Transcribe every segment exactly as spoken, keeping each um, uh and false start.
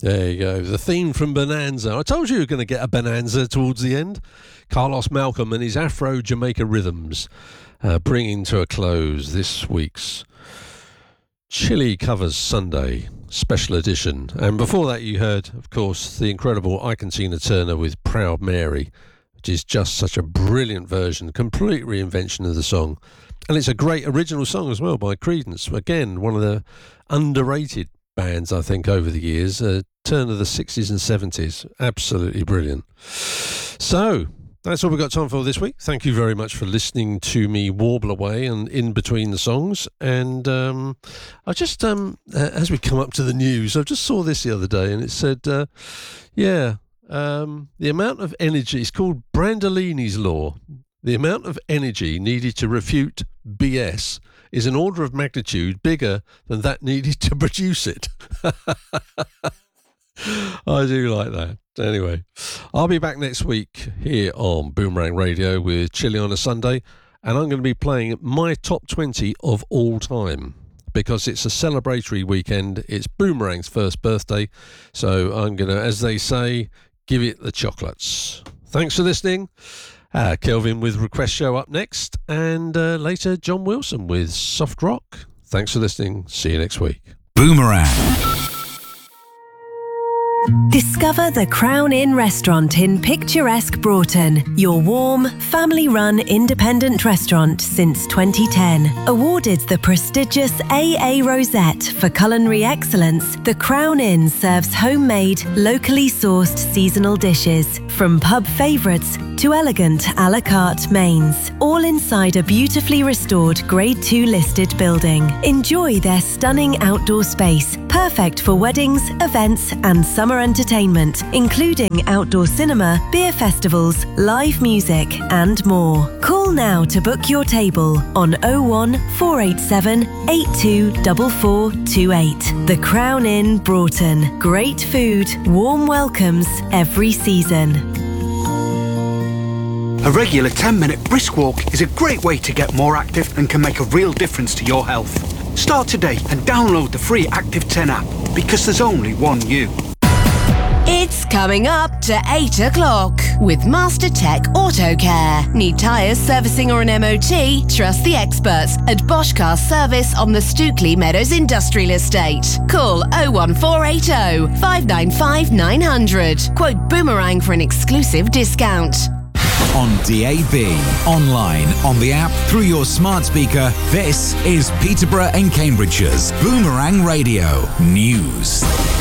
There you go. The theme from Bonanza. I told you you were going to get a bonanza towards the end. Carlos Malcolm and his Afro-Jamaica rhythms uh, bringing to a close this week's Chili Covers Sunday special edition. And before that you heard, of course, the incredible Ike and Tina Turner with Proud Mary, which is just such a brilliant version, complete reinvention of the song. And it's a great original song as well by Creedence. Again, one of the underrated bands, I think, over the years. Uh, turn of the sixties and seventies. Absolutely brilliant. So, that's all we've got time for this week. Thank you very much for listening to me warble away and in between the songs. And um, I just, um, uh, as we come up to the news, I just saw this the other day and it said, uh, yeah, um, the amount of energy, it's called Brandolini's Law. The amount of energy needed to refute B S is an order of magnitude bigger than that needed to produce it. I do like that. Anyway, I'll be back next week here on Boomerang Radio with Chili on a Sunday, and I'm going to be playing my top twenty of all time because it's a celebratory weekend. It's Boomerang's first birthday, so I'm going to, as they say, give it the chocolates. Thanks for listening. Uh, Kelvin with Request Show up next, and uh, later John Wilson with Soft Rock. Thanks for listening. See you next week. Boomerang. Discover the Crown Inn restaurant in picturesque Broughton, your warm, family-run independent restaurant since twenty ten. Awarded the prestigious A A Rosette for culinary excellence, the Crown Inn serves homemade, locally sourced seasonal dishes, from pub favourites to elegant a la carte mains, all inside a beautifully restored Grade two listed building. Enjoy their stunning outdoor space, perfect for weddings, events and summer entertainment, including outdoor cinema, beer festivals, live music and more. Call now to book your table on oh one four eight seven eight two four four two eight. The Crown Inn Broughton. Great food, warm welcomes every season. A regular ten minute brisk walk is a great way to get more active and can make a real difference to your health. Start today and download the free Active ten app, because there's only one you. It's coming up to eight o'clock with Master Tech Auto Care. Need tyres, servicing or an M O T? Trust the experts at Bosch Car Service on the Stookley Meadows Industrial Estate. Call oh one four eight oh five nine five nine hundred. Quote Boomerang for an exclusive discount. On D A B, online, on the app, through your smart speaker, this is Peterborough and Cambridgeshire's Boomerang Radio News.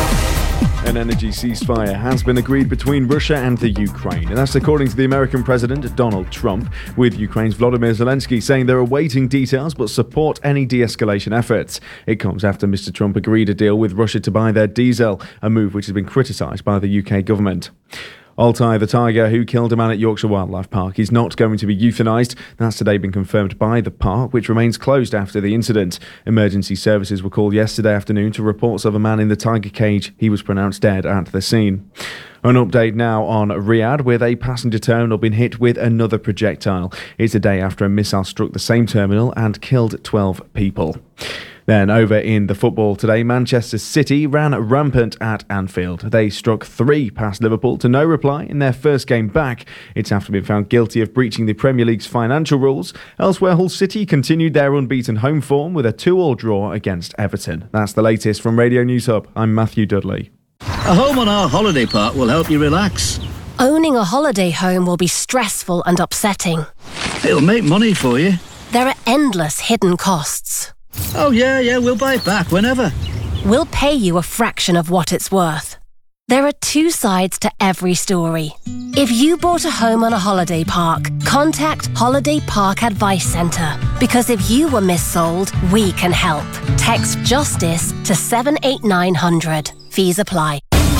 An energy ceasefire has been agreed between Russia and the Ukraine, and that's according to the American President Donald Trump, with Ukraine's Volodymyr Zelensky saying they're awaiting details but support any de-escalation efforts. It comes after Mister Trump agreed a deal with Russia to buy their diesel, a move which has been criticised by the U K government. Altai, the tiger who killed a man at Yorkshire Wildlife Park, is not going to be euthanised. That's today been confirmed by the park, which remains closed after the incident. Emergency services were called yesterday afternoon to reports of a man in the tiger cage. He was pronounced dead at the scene. An update now on Riyadh, with a passenger terminal being hit with another projectile. It's a day after a missile struck the same terminal and killed twelve people. Then over in the football today, Manchester City ran rampant at Anfield. They struck three past Liverpool to no reply in their first game back. It's after being found guilty of breaching the Premier League's financial rules. Elsewhere, Hull City continued their unbeaten home form with a two all draw against Everton. That's the latest from Radio News Hub. I'm Matthew Dudley. A home on our holiday park will help you relax. Owning a holiday home will be stressful and upsetting. It'll make money for you. There are endless hidden costs. Oh yeah, yeah, we'll buy it back whenever. We'll pay you a fraction of what it's worth. There are two sides to every story. If you bought a home on a holiday park, contact Holiday Park Advice Centre. Because if you were missold, we can help. Text JUSTICE to seven eight nine hundred. Fees apply.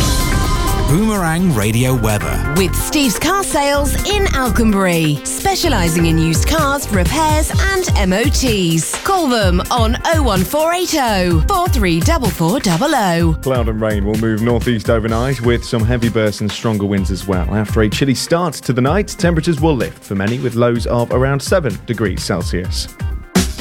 Boomerang Radio weather. With Steve's Car Sales in Alconbury, specialising in used cars, repairs and M O Ts. Call them on oh one four eight oh four three four four zero zero. Cloud and rain will move northeast overnight, with some heavy bursts and stronger winds as well. After a chilly start to the night, temperatures will lift for many, with lows of around seven degrees Celsius.